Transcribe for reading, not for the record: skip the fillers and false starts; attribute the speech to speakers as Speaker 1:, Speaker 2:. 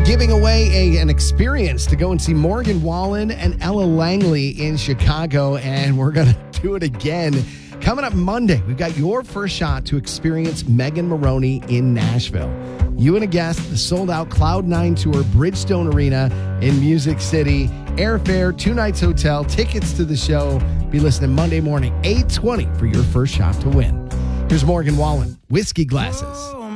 Speaker 1: giving away an experience to go and see Morgan Wallen and Ella Langley in Chicago, and we're going to do it again. Coming up Monday, we've got your first shot to experience Megan Moroney in Nashville. You and a guest, the sold-out Cloud9 Tour, Bridgestone Arena in Music City. Airfare, 2 nights hotel, tickets to the show. Be listening Monday morning, 8:20 for your first shot to win. Here's Morgan Wallen, Whiskey Glasses.